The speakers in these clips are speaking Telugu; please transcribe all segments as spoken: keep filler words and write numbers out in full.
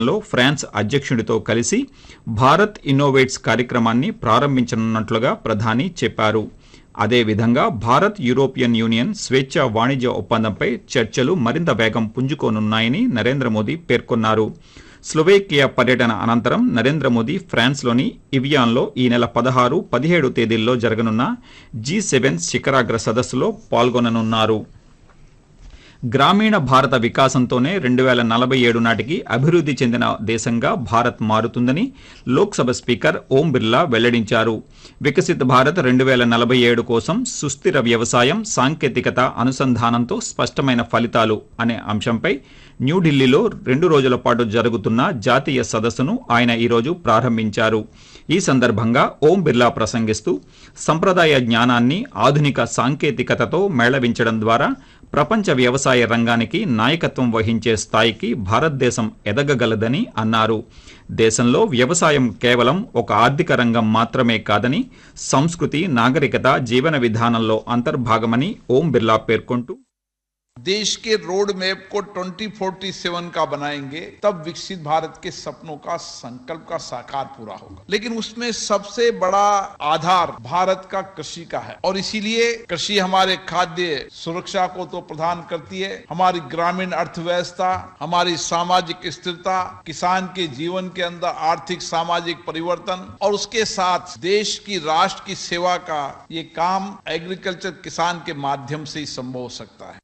లో ఫ్రాన్స్ అధ్యక్షుడితో కలిసి భారత్ ఇన్నోవేట్స్ కార్యక్రమాన్ని ప్రారంభించనున్నట్లుగా ప్రధాని చెప్పారు. అదేవిధంగా భారత్ యూరోపియన్ యూనియన్ స్వేచ్ఛా వాణిజ్య ఒప్పందంపై చర్చలు మరింత వేగం పుంజుకోనున్నాయని నరేంద్ర మోదీ పేర్కొన్నారు. స్లోవేకియా పర్యటన అనంతరం నరేంద్ర మోదీ ఫ్రాన్స్లోని ఇవియాన్లో ఈ నెల పదహారు పదిహేడు తేదీల్లో జరగనున్న జీ సెవెన్ శిఖరాగ్ర సదస్సులో పాల్గొననున్నారు. గ్రామీణ భారత వికాసంతోనే రెండు వేల నలభై ఏడు నాటికి అభివృద్ధి చెందిన దేశంగా భారత్ మారుతుందని లోక్సభ స్పీకర్ ఓం బిర్లా వెల్లడించారు. వికసిత్ భారత్ రెండు వేల నలభై ఏడు కోసం సుస్థిర వ్యవసాయం, సాంకేతికత, అనుసంధానంతో స్పష్టమైన ఫలితాలు అనే అంశంపై న్యూఢిల్లీలో రెండు రోజుల పాటు జరుగుతున్న జాతీయ సదస్సును ఆయన ఈరోజు ప్రారంభించారు. ఈ సందర్భంగా ఓం బిర్లా ప్రసంగిస్తూ సంప్రదాయ జ్ఞానాన్ని ఆధునిక సాంకేతికతతో మేళవించడం ద్వారా ప్రపంచ వ్యవసాయ రంగానికి నాయకత్వం వహించే స్థాయికి భారతదేశం ఎదగగలదని అన్నారు. దేశంలో వ్యవసాయం కేవలం ఒక ఆర్థిక రంగం మాత్రమే కాదని సంస్కృతి, నాగరికత, జీవన విధానంలో అంతర్భాగమని ఓం బిర్లా పేర్కొంటూ देश के रोड मैप को दो हज़ार सैंतालीस का बनाएंगे, तब विकसित भारत के सपनों का संकल्प का साकार पूरा होगा। लेकिन उसमें सबसे बड़ा आधार भारत का कृषि का है और इसीलिए कृषि हमारे खाद्य सुरक्षा को तो प्रदान करती है, हमारी ग्रामीण अर्थव्यवस्था, हमारी सामाजिक स्थिरता, किसान के जीवन के अंदर आर्थिक सामाजिक परिवर्तन और उसके साथ देश की राष्ट्र की सेवा का ये काम एग्रीकल्चर किसान के माध्यम से ही संभव हो सकता है.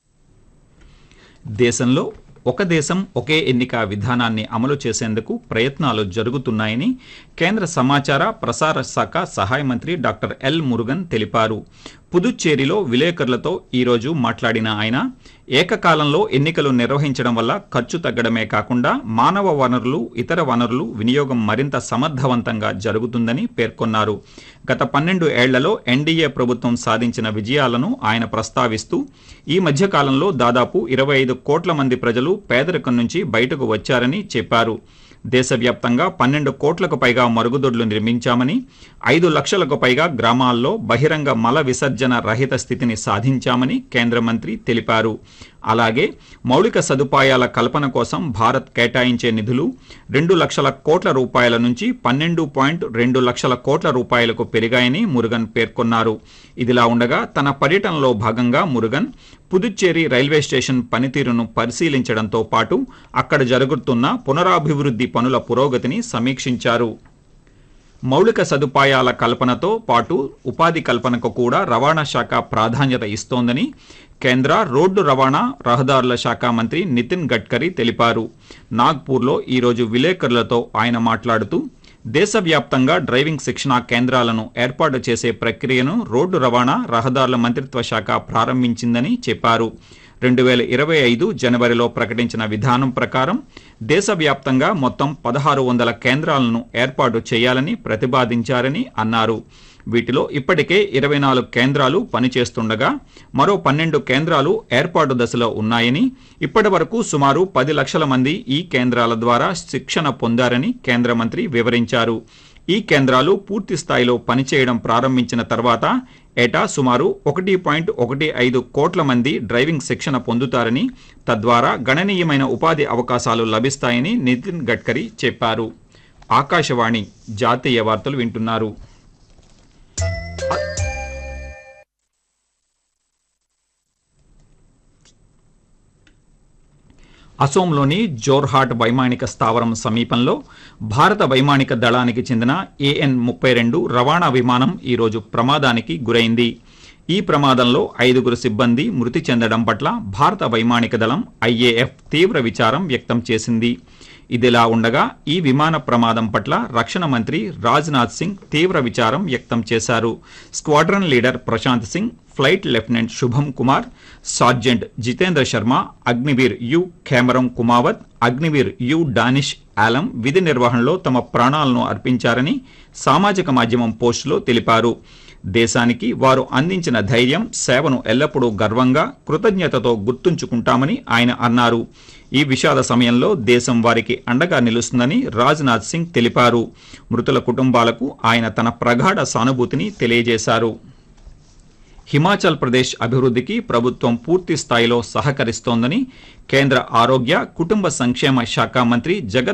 దేశంలో ఒక దేశం ఒకే ఎన్నిక విధానాన్ని అమలు చేసేందుకు ప్రయత్నాలు జరుగుతున్నాయని కేంద్ర సమాచార ప్రసార శాఖ సహాయ మంత్రి డాక్టర్ ఎల్ మురుగన్ తెలిపారు. పుదుచ్చేరిలో విలేకరులతో ఈరోజు మాట్లాడిన ఆయన ఏకకాలంలో ఎన్నికలు నిర్వహించడం వల్ల ఖర్చు తగ్గడమే కాకుండా మానవ వనరులు, ఇతర వనరులు వినియోగం మరింత సమర్థవంతంగా జరుగుతుందని పేర్కొన్నారు. గత పన్నెండు ఏళ్లలో ఎన్డీఏ ప్రభుత్వం సాధించిన విజయాలను ఆయన ప్రస్తావిస్తూ ఈ మధ్య కాలంలో దాదాపు ఇరవై ఐదు కోట్ల మంది ప్రజలు పేదరికం నుంచి బయటకు వచ్చారని చెప్పారు. దేశవ్యాప్తంగా పన్నెండు కోట్లకు పైగా మరుగుదొడ్లు నిర్మించామని, ఐదు లక్షలకు పైగా గ్రామాల్లో బహిరంగ మల విసర్జన రహిత స్థితిని సాధించామని కేంద్ర మంత్రి తెలిపారు. అలాగే మౌలిక సదుపాయాల కల్పన కోసం భారత్ కేటాయించే నిధులు రెండు లక్షల కోట్ల రూపాయల నుంచి పన్నెండు పాయింట్ రెండు లక్షల కోట్ల రూపాయలకు పెరిగాయని మురుగన్ పేర్కొన్నారు. ఇదిలా ఉండగా తన పర్యటనలో భాగంగా మురుగన్ పుదుచ్చేరి రైల్వే స్టేషన్ పనితీరును పరిశీలించడంతో పాటు అక్కడ జరుగుతున్న పునరాభివృద్ధి పనుల పురోగతిని సమీక్షించారు. మౌలిక సదుపాయాల కల్పనతో పాటు ఉపాధి కల్పనకు కూడా రవాణా శాఖ ప్రాధాన్యత ఇస్తోందని కేంద్ర రోడ్డు రవాణా, రహదారుల శాఖ మంత్రి నితిన్ గడ్కరీ తెలిపారు. నాగ్పూర్లో ఈరోజు విలేకరులతో ఆయన మాట్లాడుతూ దేశవ్యాప్తంగా డ్రైవింగ్ శిక్షణా కేంద్రాలను ఏర్పాటు చేసే ప్రక్రియను రోడ్డు రవాణా, రహదారుల మంత్రిత్వ శాఖ ప్రారంభించిందని చెప్పారు. రెండు వేల ఇరవై ఐదు జనవరిలో ప్రకటించిన విధానం ప్రకారం దేశవ్యాప్తంగా మొత్తం పదహారు వందల కేంద్రాలను ఏర్పాటు చేయాలని ప్రతిపాదించారని అన్నారు. వీటిలో ఇప్పటికే ఇరవై నాలుగు కేంద్రాలు పనిచేస్తుండగా మరో పన్నెండు కేంద్రాలు ఏర్పాటు దశలో ఉన్నాయని, ఇప్పటి వరకు సుమారు పది లక్షల మంది ఈ కేంద్రాల ద్వారా శిక్షణ పొందారని కేంద్ర మంత్రి వివరించారు. ఈ కేంద్రాలు పూర్తి స్థాయిలో పనిచేయడం ప్రారంభించిన తర్వాత ఏటా సుమారు ఒకటి పాయింట్ ఒకటి ఐదు కోట్ల మంది డ్రైవింగ్ శిక్షణ పొందుతారని, తద్వారా గణనీయమైన ఉపాధి అవకాశాలు లభిస్తాయని నితిన్ గడ్కరీ చెప్పారు. ఆకాశవాణి జాతీయ వార్తలు వింటున్నారు. అసోంలోని జోర్హాట్ వైమానిక స్థావరం సమీపంలో భారత వైమానిక దళానికి చెందిన ఏఎన్ ముప్పై రెండు రవాణా విమానం ఈరోజు ప్రమాదానికి గురైంది. ఈ ప్రమాదంలో ఐదుగురు సిబ్బంది మృతి చెందడం పట్ల భారత వైమానిక దళం ఐఏఎఫ్ తీవ్ర విచారం వ్యక్తం చేసింది. ఇదిలా ఉండగా ఈ విమాన ప్రమాదం పట్ల రక్షణ మంత్రి రాజ్నాథ్ సింగ్ తీవ్ర విచారం వ్యక్తం చేశారు. Squadron leader Prashanth Singh, flight lieutenant శుభం Kumar, sergeant Jitendra Sharma, Agniveer you ఖేమరం Kumawat, Agniveer you Danish Alam విధి నిర్వహణలో తమ ప్రాణాలను అర్పించారని సామాజిక మాధ్యమం పోస్టులో తెలిపారు. దేశానికి వారు అందించిన ధైర్యం, సేవను ఎల్లప్పుడూ గర్వంగా, కృతజ్ఞతతో గుర్తుంచుకుంటామని ఆయన అన్నారు. ఈ విషాద సమయంలో దేశం వారికి అండగా నిలుస్తుందని రాజ్నాథ్ సింగ్ తెలిపారు. మృతుల కుటుంబాలకు ఆయన తన ప్రగాఢ సానుభూతిని తెలియజేశారు. హిమాచల్ ప్రదేశ్ అభివృద్ధికి ప్రభుత్వం పూర్తి స్థాయిలో సహకరిస్తోందని కేంద్ర ఆరోగ్య కుటుంబ సంక్షేమ శాఖ మంత్రి జగత్